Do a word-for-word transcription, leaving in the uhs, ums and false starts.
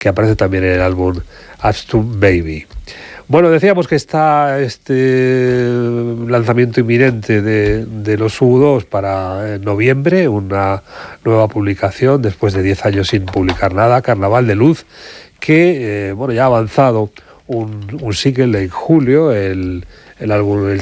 que aparece también en el álbum Aston Baby. Bueno, decíamos que está este lanzamiento inminente de, de los U dos para noviembre, una nueva publicación después de diez años sin publicar nada, Carnaval de Luz, que eh, bueno, ya ha avanzado un, un single en julio, el, el álbum, el